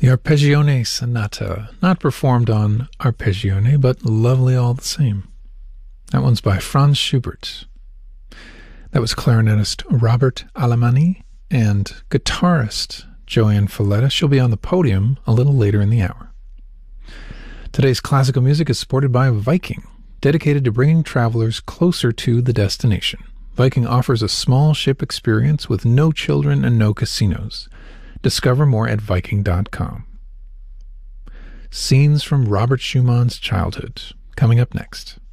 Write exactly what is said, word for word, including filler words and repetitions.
The Arpeggione Sonata, not performed on arpeggione, but lovely all the same. That one's by Franz Schubert. That was clarinetist Robert Alemany and guitarist Joanne Falletta. She'll be on the podium a little later in the hour. Today's classical music is supported by Viking, dedicated to bringing travelers closer to the destination. Viking offers a small ship experience with no children and no casinos. Discover more at Viking dot com. Scenes from Robert Schumann's childhood, coming up next.